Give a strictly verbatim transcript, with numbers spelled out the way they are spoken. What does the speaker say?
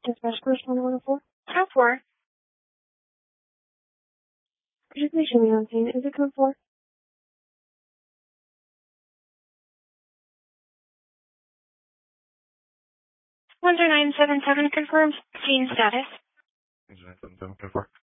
Dispatch First one one four. Code four. Could you please show me on scene? Is it code four? one zero nine seven seven confirmed. Scene status. one zero nine seven seven, code four.